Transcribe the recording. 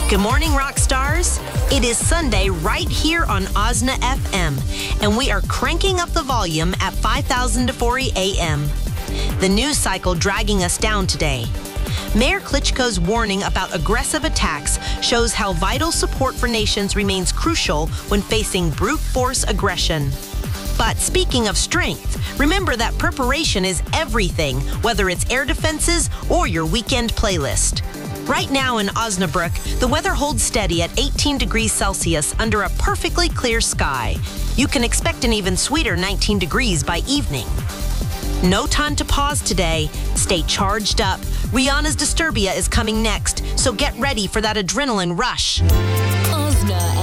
Good morning, rock stars. It is Sunday right here on Osna FM, and we are cranking up the volume at 5,000 to 4 a.m. The news cycle dragging us down today. Mayor Klitschko's warning about aggressive attacks shows how vital support for nations remains crucial when facing brute force aggression. But speaking of strength, remember that preparation is everything, whether it's air defenses or your weekend playlist. Right now in Osnabrück, the weather holds steady at 18 degrees Celsius under a perfectly clear sky. You can expect an even sweeter 19 degrees by evening. No time to pause today. Stay charged up. Rihanna's Disturbia is coming next, so get ready for that adrenaline rush. Osna